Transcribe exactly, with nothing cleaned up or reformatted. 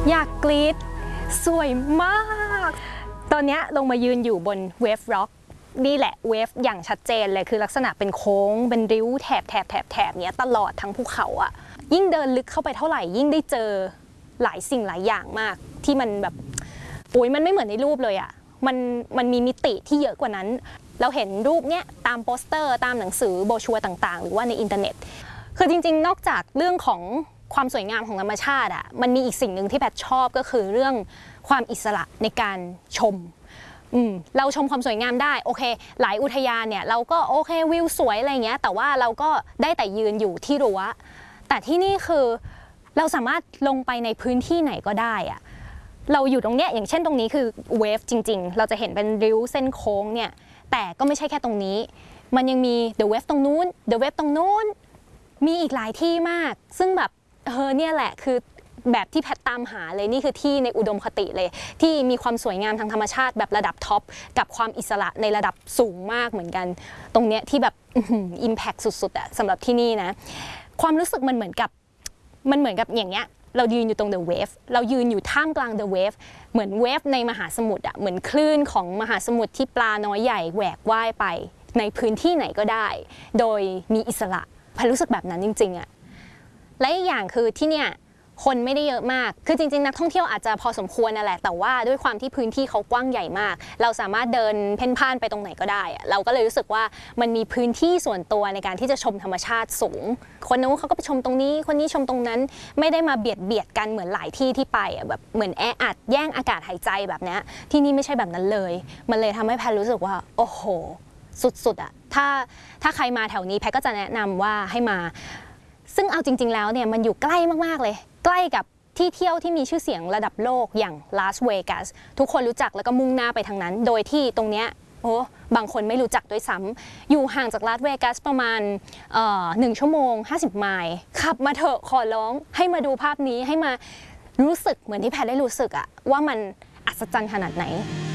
อยากกรี๊ดสวยมากตอนนี้ลงมายืนอยู่บนเวฟร็อกนี่แหละเวฟอย่างชัดเจนเลยคือลักษณะเป็นโค้งเป็นริ้วแถบแถบแถบแถบเนี้ยตลอดทั้งภูเขาอะยิ่งเดินลึกเข้าไปเท่าไหร่ยิ่งได้เจอหลายสิ่งหลายอย่างมากที่มันแบบโอ้ยมันไม่เหมือนในรูปเลยอะมันมันมีมิติที่เยอะกว่านั้นเราเห็นรูปเนี้ยตามโปสเตอร์ตามหนังสือโบชัวร์ต่างๆหรือว่าในอินเทอร์เน็ตคือจริงๆนอกจากเรื่องของความสวยงามของธรรมชาติอะมันมีอีกสิ่งหนึ่งที่แพทชอบก็คือเรื่องความอิสระในการชมเราชมความสวยงามได้โอเคหลายอุทยานเนี่ยเราก็โอเควิวสวยอะไรเงี้ยแต่ว่าเราก็ได้แต่ยืนอยู่ที่รั้วแต่ที่นี่คือเราสามารถลงไปในพื้นที่ไหนก็ได้อะเราอยู่ตรงเนี้ยอย่างเช่นตรงนี้คือเวฟจริงๆเราจะเห็นเป็นริ้วเส้นโค้งเนี่ยแต่ก็ไม่ใช่แค่ตรงนี้มันยังมีเดอะเวฟตรงนู้นเดอะเวฟตรงนู้นมีอีกหลายที่มากซึ่งแบบเออเนี่ยแหละคือแบบที่แพทตามหาเลยนี่คือที่ในอุดมคติเลยที่มีความสวยงามทางธรรมชาติแบบระดับท็อปกับความอิสระในระดับสูงมากเหมือนกันตรงเนี้ยที่แบบอิมแพคสุดๆอะสำหรับที่นี่นะความรู้สึกมันเหมือนกับมันเหมือนกับอย่างเงี้ยเรายืนอยู่ตรงเดอะเวฟเรายืนอยู่ท่ามกลางเดอะเวฟเหมือนเวฟในมหาสมุทรอะเหมือนคลื่นของมหาสมุทรที่ปลาน้อยใหญ่แหวกว่ายไปในพื้นที่ไหนก็ได้โดยมีอิสระแพทรู้สึกแบบนั้นจริงๆอะและอีกอย่างคือที่เนี่ยคนไม่ได้เยอะมากคือจริงๆนักท่องเที่ยวอาจจะพอสมควรนั่นแหละแต่ว่าด้วยความที่พื้นที่เขากว้างใหญ่มากเราสามารถเดินเพ่นพ่านไปตรงไหนก็ได้เราก็เลยรู้สึกว่ามันมีพื้นที่ส่วนตัวในการที่จะชมธรรมชาติสูงคนนู้นเขาก็ไปชมตรงนี้คนนี้ชมตรงนั้นไม่ได้มาเบียดเบียดกันเหมือนหลายที่ที่ไปแบบเหมือนแออัดแย่งอากาศหายใจแบบนี้ที่นี่ไม่ใช่แบบนั้นเลยมันเลยทำให้แพทรู้สึกว่าโอ้โหสุดๆอะถ้าถ้าใครมาแถวนี้แพทก็จะแนะนำว่าให้มาซึ่งเอาจริงๆแล้วเนี่ยมันอยู่ใกล้มากๆเลยใกล้กับที่เที่ยวที่มีชื่อเสียงระดับโลกอย่างลาสเวกัสทุกคนรู้จักแล้วก็มุ่งหน้าไปทางนั้นโดยที่ตรงเนี้ยโอ้บางคนไม่รู้จักด้วยซ้ำอยู่ห่างจากลาสเวกัสประมาณหนึ่งชั่วโมงห้าสิบไมล์ขับมาเถอะขอร้องให้มาดูภาพนี้ให้มารู้สึกเหมือนที่แพทได้รู้สึกอะว่ามันอัศจรรย์ขนาดไหน